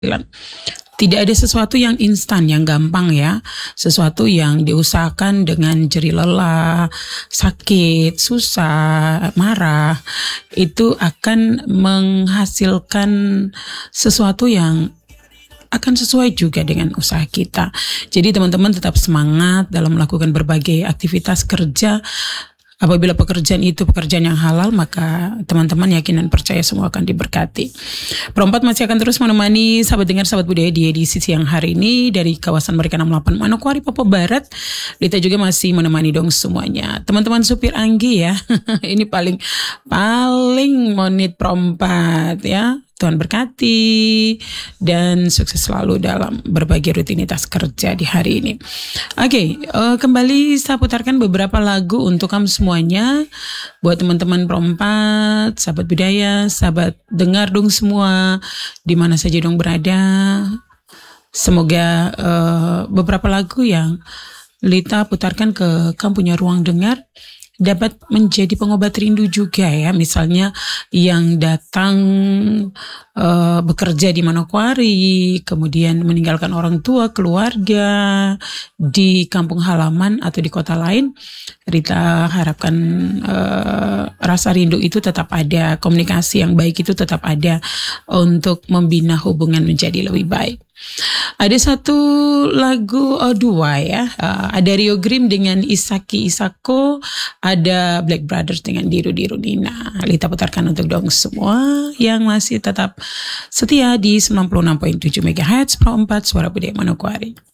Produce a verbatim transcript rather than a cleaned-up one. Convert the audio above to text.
Tidak ada sesuatu yang instan, yang gampang ya. Sesuatu yang diusahakan dengan jerih lelah, sakit, susah, marah, itu akan menghasilkan sesuatu yang akan sesuai juga dengan usaha kita. Jadi teman-teman tetap semangat dalam melakukan berbagai aktivitas kerja. Apabila pekerjaan itu pekerjaan yang halal, maka teman-teman yakin dan percaya semua akan diberkati. Perempat masih akan terus menemani sahabat dengar, sahabat budaya di edisi siang hari ini dari kawasan Merdeka enam puluh delapan Manokwari, Papua Barat. Lita juga masih menemani dong semuanya. Teman-teman supir Anggi ya, ini paling paling monit perempat ya. Tuhan berkati dan sukses selalu dalam berbagai rutinitas kerja di hari ini. Oke, okay, uh, kembali saya putarkan beberapa lagu untuk kamu semuanya. Buat teman-teman perempat, sahabat budaya, sahabat dengar dong semua, di mana saja dong berada. Semoga uh, beberapa lagu yang Lita putarkan ke kamu punya ruang dengar dapat menjadi pengobat rindu juga ya. Misalnya yang datang uh, bekerja di Manokwari, kemudian meninggalkan orang tua, keluarga di kampung halaman atau di kota lain. Rita harapkan uh, rasa rindu itu tetap ada, komunikasi yang baik itu tetap ada untuk membina hubungan menjadi lebih baik. Ada satu lagu, oh dua ya, uh, ada Rio Grim dengan Isaki Isako, ada Black Brothers dengan Diru Diru Nina. Lita putarkan untuk dong semua yang masih tetap setia di sembilan puluh enam koma tujuh megahertz Pro empat Suara Budaya Manokwari.